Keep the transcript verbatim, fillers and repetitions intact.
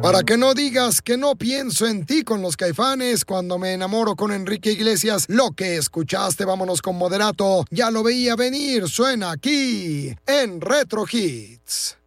Para que no digas que no pienso en ti con los Caifanes, cuando me enamoro con Enrique Iglesias, lo que escuchaste, vámonos con Moderato, ya lo veía venir, suena aquí en Retro Hits.